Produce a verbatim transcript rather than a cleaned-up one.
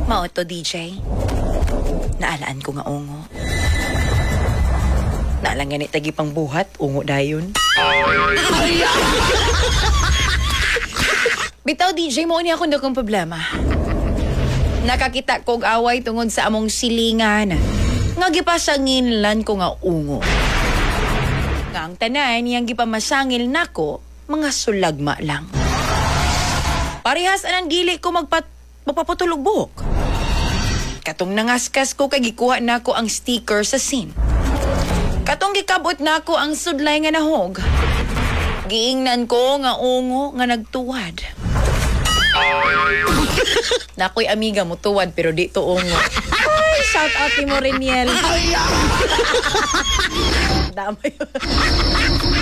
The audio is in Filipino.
Mao to, D J. Naalaan ko nga ungo. Naalang ganit tagi pang buhat, ungo dayon. Bitaw, D J, mo ni ako na kong problema. Nakakita kog away tungod sa among silingan. Nga gipasanginlan ko nga ungo. Nga ang tanan niyang gipamasangil nako, mga sulagma lang. Parehas anang dili ko magpat magpaputulog buhok. Katong nangaskas ko kay gikuha nako ang sticker sa scene. Katong gikabot nako ang sudlay nga nahog. Giingnan ko nga ungo nga nagtuwad. Nakoy amiga mo tuwad pero di to ungo. Ay, shout out ni Moreniel. Damay.